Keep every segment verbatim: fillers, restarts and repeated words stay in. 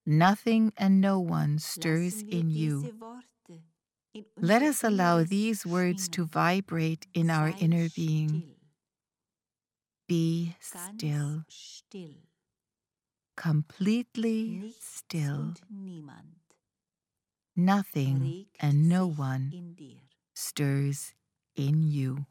Nothing and no one stirs Lassen wir in diese you. Worte in Let unser us allow Inneres these words to schwingen. vibrate in our Sei inner being. still, Be ganz still, still. completely Nichts still. und niemand Nothing regt and no sich one in dir. stirs in you.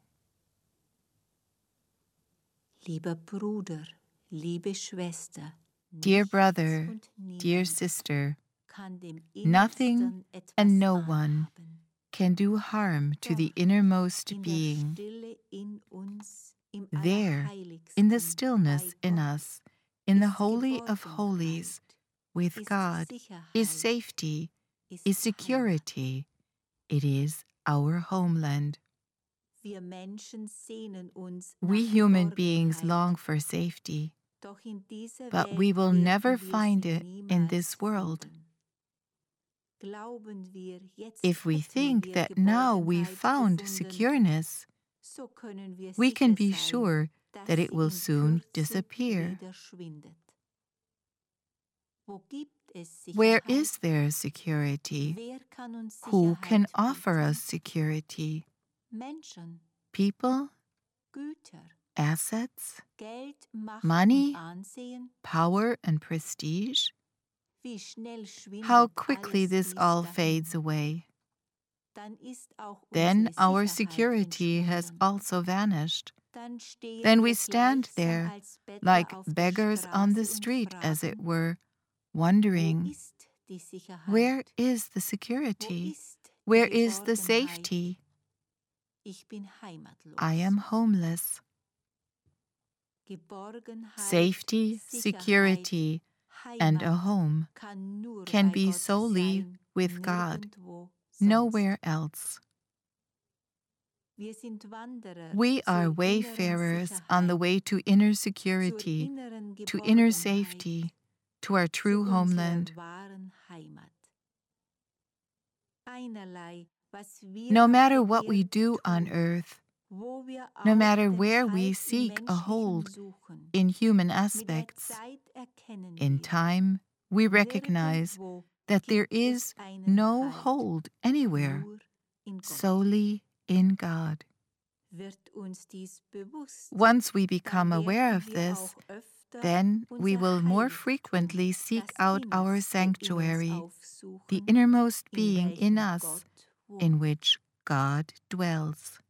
Lieber Bruder, liebe Schwester, Dear nichts brother, und dear niemand sister, kann dem nothing Innersten etwas and no one anhaben. can do harm to the Dort, innermost in der being. Stille in uns, im There, in the Allerheiligsten, stillness bei in Gott, us, in the ist Holy of Geborgenheit, Holies, with ist God, Sicherheit, is safety, ist is Heimat. security. It is our homeland. Wir Menschen sehnen uns We nach human beings Geborgenheit, long for safety, doch in dieser but Welt we will werden never wir find sie it in niemals this world. finden. Glauben wir, jetzt If we hätten think wir that now we've Geborgenheit found gefunden, secureness, so können wir we can sicher be sein, sure dass that it sie will in soon Kürze disappear. wieder schwindet. Wo gibt es Where Sicherheit? is there security? Wer kann uns Who can Sicherheit offer bieten? us security? Menschen, People, Güter, assets, Geld, Macht money, und Ansehen? power, and prestige? Wie schnell schwindet How quickly alles this dies all dahin? fades away. Dann ist auch Then unsere our Sicherheit security has entschwunden. also vanished. Dann stehen Then wir we stand gleichsam there, als Bettler like auf der beggars on the Straße und street, as it fragen, were, wo wondering, ist die Sicherheit? where is the Wo security? ist die Where is the Geborgenheit? safety? Ich bin heimatlos. I am homeless. Geborgenheit, Safety, Sicherheit, security, and a Heimat home kann nur can bei be Gott solely sein, with God, nirgendwo sonst. nowhere else. Wir sind Wanderer We zur are inneren wayfarers on the Sicherheit, way to inner zur security, inneren to inner Geborgenheit, safety, to our zu true homeland. unserer wahren Heimat. Einerlei, was wir No auf matter der what we Erde do on tun, earth, wo wir no auch matter den where we Halt im seek a Menschlichen hold suchen, in human mit der aspects, Zeit erkennen in wir, time we recognize nirgendwo that there gibt es is einen no Halt, hold anywhere, nur in Gott. solely in God. Wird uns dies bewusst, Once we dann become aware werden of wir this, auch öfter then we unser will more Heiligtum, frequently seek das out our Innerste in uns sanctuary, the aufsuchen, innermost in being in welchem us, Gott wohnt. in which God dwells.